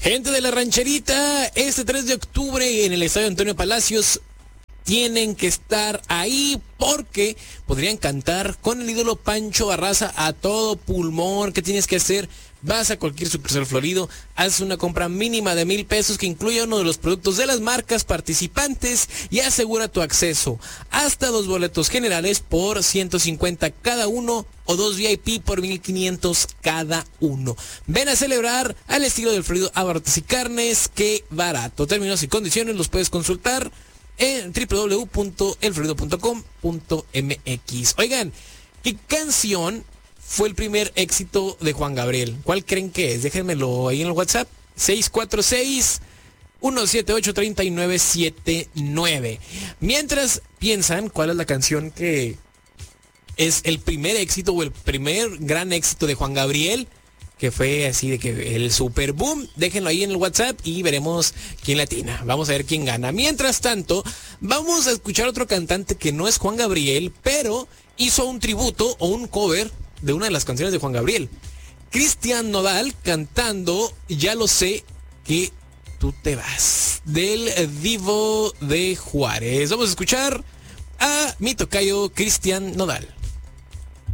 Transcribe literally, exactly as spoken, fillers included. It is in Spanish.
Gente de la rancherita, este tres de octubre en el Estadio Antonio Palacios tienen que estar ahí porque podrían cantar con el ídolo Pancho Barraza a todo pulmón. ¿Qué tienes que hacer? Vas a cualquier sucursal Florido, haces una compra mínima de mil pesos que incluye uno de los productos de las marcas participantes y asegura tu acceso. Hasta dos boletos generales por ciento cincuenta cada uno o dos V I P por mil quinientos cada uno. Ven a celebrar al estilo del Florido Abarrotes y Carnes. ¡Qué barato! Términos y condiciones los puedes consultar en doble u doble u doble u punto el florido punto com punto m x. Oigan, ¿qué canción fue el primer éxito de Juan Gabriel? ¿Cuál creen que es? Déjenmelo ahí en el WhatsApp. seis cuatro seis, uno siete ocho, tres nueve siete nueve. Mientras piensan cuál es la canción que es el primer éxito o el primer gran éxito de Juan Gabriel, que fue así de que el super boom, déjenlo ahí en el WhatsApp y veremos quién latina. Vamos a ver quién gana. Mientras tanto, vamos a escuchar otro cantante que no es Juan Gabriel, pero hizo un tributo o un cover de una de las canciones de Juan Gabriel. Cristian Nodal cantando Ya lo sé que tú te vas, del Divo de Juárez. Vamos a escuchar a mi tocayo Cristian Nodal.